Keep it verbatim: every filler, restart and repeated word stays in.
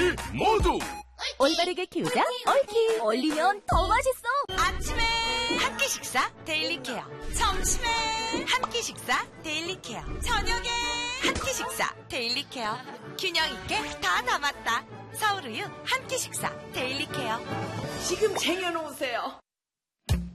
우리 모두 올바르게 키우자 옳키. 올리면 더 맛있어. 아침에 한 끼 식사 데일리 케어, 점심에 한 끼 식사 데일리 케어, 저녁에 한 끼 식사 데일리 케어. 균형 있게 다 담았다. 서울우유 한 끼 식사 데일리 케어. 지금 쟁여놓으세요.